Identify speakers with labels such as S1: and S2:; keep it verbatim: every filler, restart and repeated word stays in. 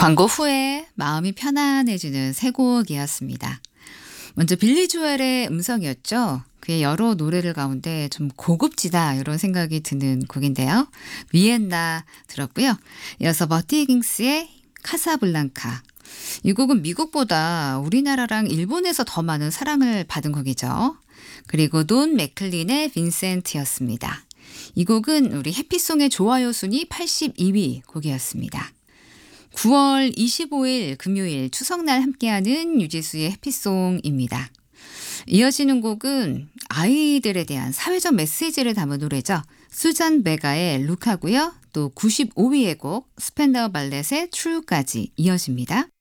S1: 광고 후에 마음이 편안해지는 세 곡이었습니다. 먼저 빌리 조엘의 음성이었죠. 그의 여러 노래를 가운데 좀 고급지다 이런 생각이 드는 곡인데요. 위엔나 들었고요. 이어서 버티 히깅스의 카사블랑카. 이 곡은 미국보다 우리나라랑 일본에서 더 많은 사랑을 받은 곡이죠. 그리고 돈 맥클린의 빈센트였습니다. 이 곡은 우리 해피송의 좋아요 순위 팔십이 위 곡이었습니다. 구월 이십오일 금요일 추석날 함께하는 유지수의 해피송입니다. 이어지는 곡은 아이들에 대한 사회적 메시지를 담은 노래죠. 수잔 베가의 룩하고요. 또 구십오 위의 곡 스펜더 발렛의 트루까지 이어집니다.